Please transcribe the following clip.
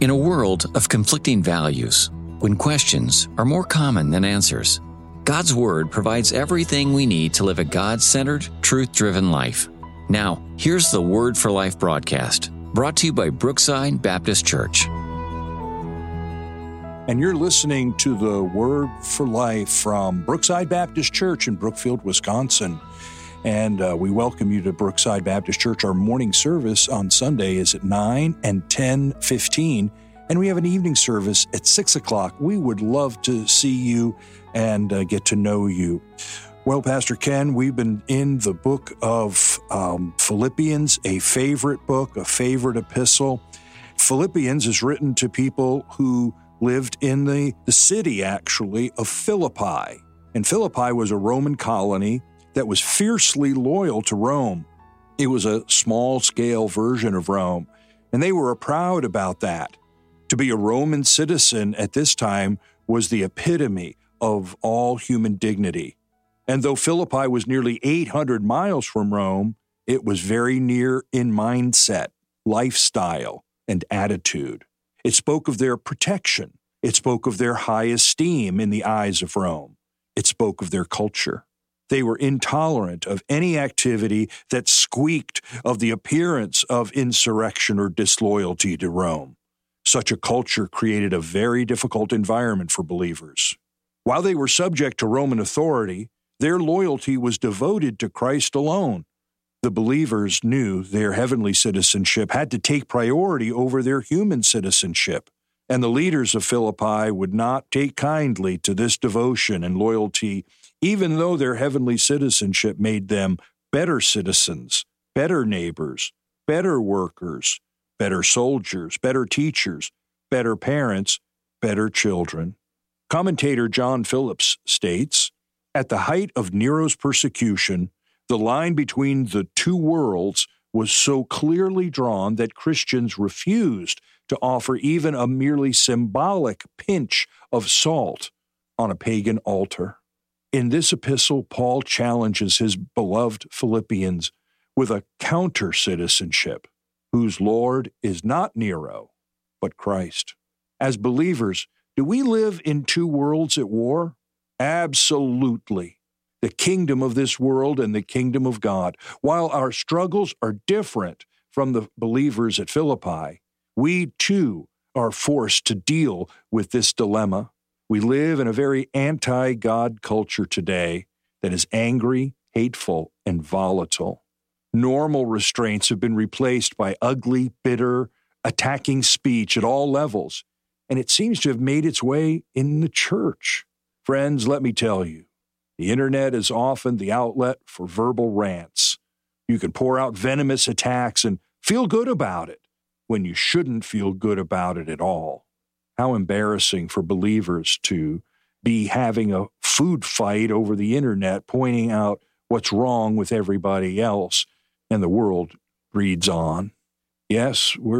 In a world of conflicting values, when questions are more common than answers, God's Word provides everything we need to live a God-centered, truth-driven life. Now, here's the Word for Life broadcast, brought to you by Brookside Baptist Church. And you're listening to the Word for Life from Brookside Baptist Church in Brookfield, Wisconsin. And we welcome you to Brookside Baptist Church. Our morning service on Sunday is at 9 and 10:15, and we have an evening service at 6 o'clock. We would love to see you and get to know you. Well, Pastor Ken, we've been in the book of Philippians, a favorite book, a favorite epistle. Philippians is written to people who lived in the city, actually, of Philippi. And Philippi was a Roman colony that was fiercely loyal to Rome. It was a small-scale version of Rome, and they were proud about that. To be a Roman citizen at this time was the epitome of all human dignity. And though Philippi was nearly 800 miles from Rome, it was very near in mindset, lifestyle, and attitude. It spoke of their protection. It spoke of their high esteem in the eyes of Rome. It spoke of their culture. They were intolerant of any activity that squeaked of the appearance of insurrection or disloyalty to Rome. Such a culture created a very difficult environment for believers. While they were subject to Roman authority, their loyalty was devoted to Christ alone. The believers knew their heavenly citizenship had to take priority over their human citizenship, and the leaders of Philippi would not take kindly to this devotion and loyalty, even though their heavenly citizenship made them better citizens, better neighbors, better workers, better soldiers, better teachers, better parents, better children. Commentator John Phillips states, "At the height of Nero's persecution, the line between the two worlds was so clearly drawn that Christians refused to offer even a merely symbolic pinch of salt on a pagan altar." In this epistle, Paul challenges his beloved Philippians with a counter-citizenship, whose Lord is not Nero, but Christ. As believers, do we live in two worlds at war? Absolutely. The kingdom of this world and the kingdom of God. While our struggles are different from the believers at Philippi, we too are forced to deal with this dilemma. We live in a very anti-God culture today that is angry, hateful, and volatile. Normal restraints have been replaced by ugly, bitter, attacking speech at all levels, and it seems to have made its way in the church. Friends, let me tell you, the internet is often the outlet for verbal rants. You can pour out venomous attacks and feel good about it when you shouldn't feel good about it at all. How embarrassing for believers to be having a food fight over the internet, pointing out what's wrong with everybody else, and the world reads on. Yes, we're